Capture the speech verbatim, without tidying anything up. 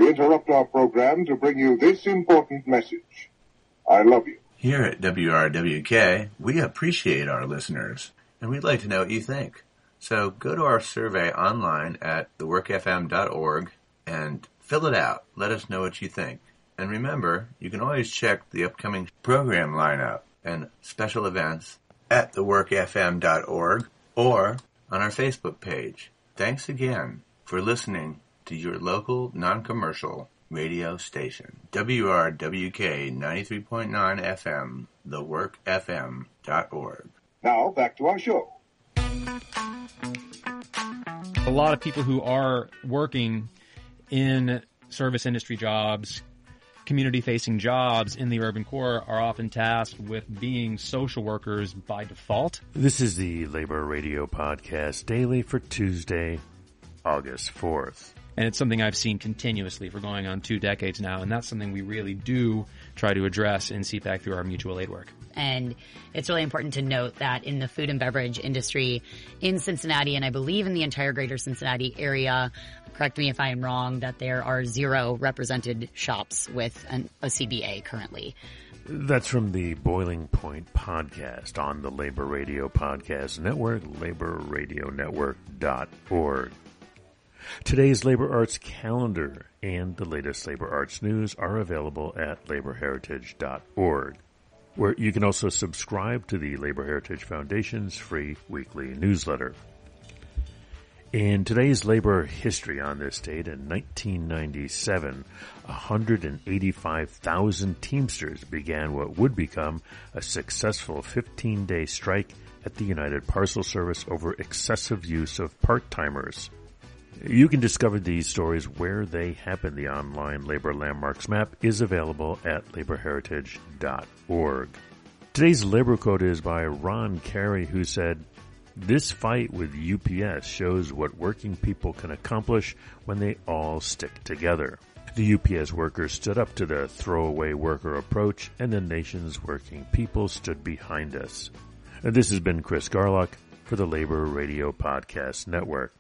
interrupt our program to bring you this important message. I love you. Here at W R W K, we appreciate our listeners, and we'd like to know what you think. So go to our survey online at the work f m dot org and fill it out. Let us know what you think. And remember, you can always check the upcoming program lineup and special events at the work f m dot org or on our Facebook page. Thanks again for listening to your local non-commercial radio station, W R W K ninety-three point nine F M, the work f m dot org. Now, back to our show. A lot of people who are working in service industry jobs, community-facing jobs in the urban core are often tasked with being social workers by default. This is the Labor Radio Podcast Daily for Tuesday, August fourth. And it's something I've seen continuously for going on two decades now, and that's something we really do try to address in C PAC through our mutual aid work. And it's really important to note that in the food and beverage industry in Cincinnati, and I believe in the entire greater Cincinnati area, correct me if I am wrong, that there are zero represented shops with an, a C B A currently. That's from the Boiling Point podcast on the Labor Radio Podcast Network, labor radio network dot org. Today's Labor Arts calendar and the latest Labor Arts news are available at labor heritage dot org, where you can also subscribe to the Labor Heritage Foundation's free weekly newsletter. In today's labor history on this date, in nineteen ninety-seven, one hundred eighty-five thousand Teamsters began what would become a successful fifteen-day strike at the United Parcel Service over excessive use of part-timers. You can discover these stories where they happen. The online Labor Landmarks map is available at labor heritage dot org. Today's labor quote is by Ron Carey, who said, "This fight with U P S shows what working people can accomplish when they all stick together." The U P S workers stood up to the throwaway worker approach, and the nation's working people stood behind us. And this has been Chris Garlock for the Labor Radio Podcast Network.